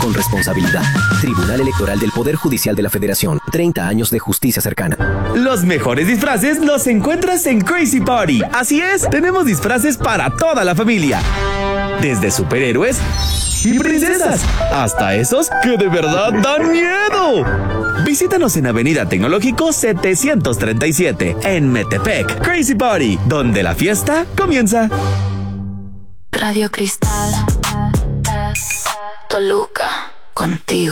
con responsabilidad. Tribunal Electoral del Poder Judicial de la Federación. 30 años de justicia cercana. Los mejores disfraces los encuentras en Crazy Party. Así es, tenemos disfraces para toda la familia. Desde superhéroes y princesas hasta esos que de verdad dan miedo. Visítanos en Avenida Tecnológico 737 en Metepec. Crazy Party, donde la fiesta comienza. Radio Cristal, Toluca, contigo.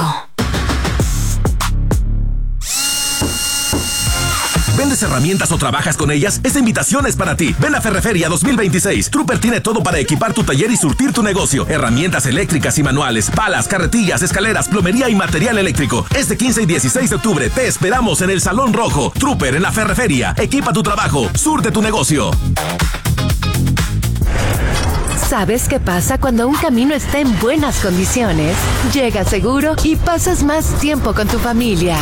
¿Vendes herramientas o trabajas con ellas? Esta invitación es para ti. Ven a Ferreferia 2026. Trooper tiene todo para equipar tu taller y surtir tu negocio. Herramientas eléctricas y manuales, palas, carretillas, escaleras, plomería y material eléctrico. Este 15 y 16 de octubre te esperamos en el Salón Rojo. Trooper en la Ferreferia. Equipa tu trabajo. Surte tu negocio. ¿Sabes qué pasa cuando un camino está en buenas condiciones? Llegas seguro y pasas más tiempo con tu familia.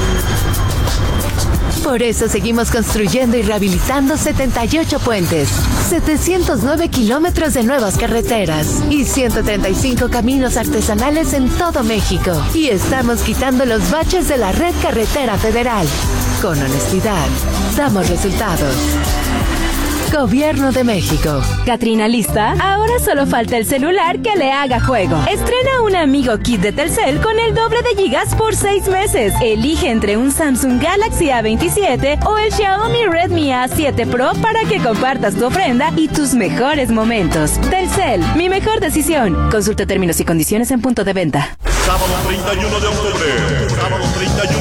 Por eso seguimos construyendo y rehabilitando 78 puentes, 709 kilómetros de nuevas carreteras y 135 caminos artesanales en todo México. Y estamos quitando los baches de la red carretera federal. Con honestidad, damos resultados. Gobierno de México. Catrina, ¿lista? Ahora solo falta el celular que le haga juego. Estrena un amigo kit de Telcel con el doble de gigas por 6 meses. Elige entre un Samsung Galaxy A27 o el Xiaomi Redmi A7 Pro para que compartas tu ofrenda y tus mejores momentos. Telcel, mi mejor decisión. Consulta términos y condiciones en punto de venta. Sábado 31 de octubre.